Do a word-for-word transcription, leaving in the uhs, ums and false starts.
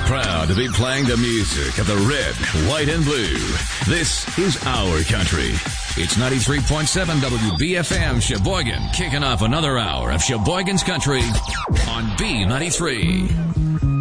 Proud to be playing the music of the red, white, and blue. This is our country. It's ninety-three point seven W B F M Sheboygan, kicking off another hour of Sheboygan's Country on B ninety-three.